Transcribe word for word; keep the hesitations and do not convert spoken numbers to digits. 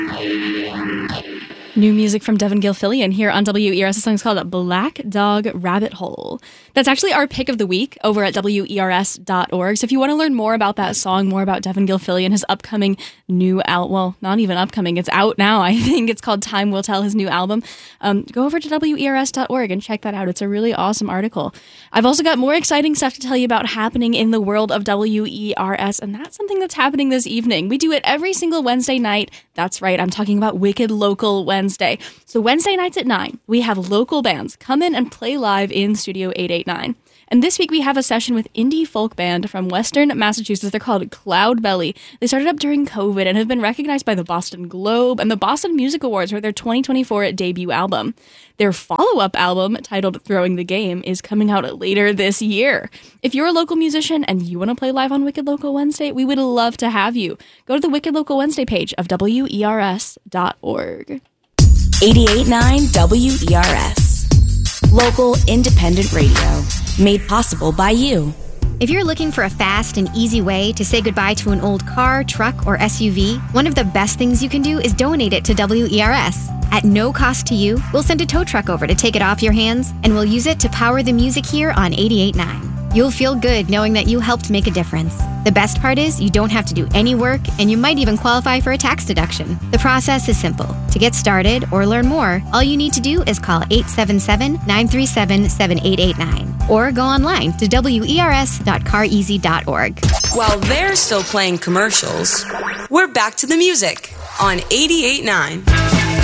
New music from Devin Gilfillian here on W E R S. The song's called Black Dog Rabbit Hole. That's actually our pick of the week over at W E R S dot org. So if you want to learn more about that song, more about Devin Gilfillian, his upcoming new album, well, not even upcoming, it's out now, I think. It's called Time Will Tell, his new album. Um, go over to W E R S dot org and check that out. It's a really awesome article. I've also got more exciting stuff to tell you about happening in the world of W E R S, and that's something that's happening this evening. We do it every single Wednesday night. That's right, I'm talking about Wicked Local Wednesday. So Wednesday nights at nine, we have local bands come in and play live in Studio eight eighty-nine. And this week we have a session with indie folk band from Western Massachusetts. They're called Cloud Belly. They started up during COVID and have been recognized by the Boston Globe and the Boston Music Awards for their twenty twenty-four debut album. Their follow-up album, titled Throwing the Game, is coming out later this year. If you're a local musician and you want to play live on Wicked Local Wednesday, we would love to have you. Go to the Wicked Local Wednesday page of W E R S dot org. eighty-eight point nine W E R S. Local independent radio. Made possible by you. If you're looking for a fast and easy way to say goodbye to an old car, truck, or S U V, one of the best things you can do is donate it to W E R S. At no cost to you, we'll send a tow truck over to take it off your hands, and we'll use it to power the music here on eighty-eight point nine. You'll feel good knowing that you helped make a difference. The best part is you don't have to do any work, and you might even qualify for a tax deduction. The process is simple. To get started or learn more, all you need to do is call eight seven seven, nine three seven, seven eight eight nine or go online to W E R S dot car easy dot org. While they're still playing commercials, we're back to the music on eighty-eight point nine.